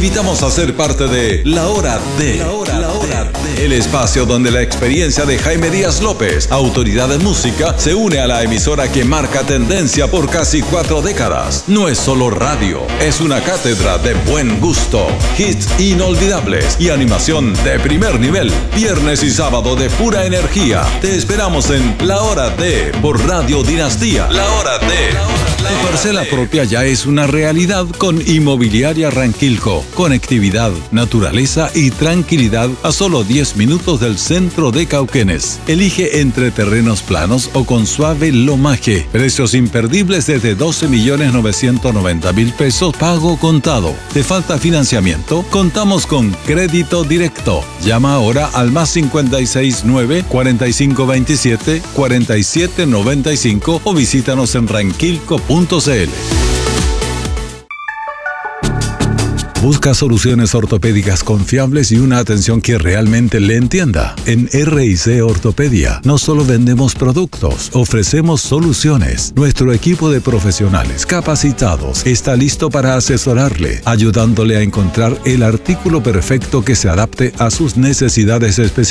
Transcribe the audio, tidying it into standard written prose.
invitamos a ser parte de La Hora de. El espacio donde la experiencia de Jaime Díaz López, autoridad de música, se une a la emisora que marca tendencia por casi 4 décadas. No es solo radio, es una cátedra de buen gusto, hits inolvidables y animación de primer nivel. Viernes y sábado de pura energía. Te esperamos en La Hora de por Radio Dinastía. La Hora de. Tu parcela propia ya es una realidad con Inmobiliaria Ranquilco. Conectividad, naturaleza y tranquilidad a solo 10 minutos del centro de Cauquenes. Elige entre terrenos planos o con suave lomaje. Precios imperdibles desde 12.990.000 pesos pago contado. ¿Te falta financiamiento? Contamos con crédito directo. Llama ahora al +569 4527 4795 o visítanos en ranquilco.cl. Busca soluciones ortopédicas confiables y una atención que realmente le entienda. En R&C Ortopedia no solo vendemos productos, ofrecemos soluciones. Nuestro equipo de profesionales capacitados está listo para asesorarle, ayudándole a encontrar el artículo perfecto que se adapte a sus necesidades específicas.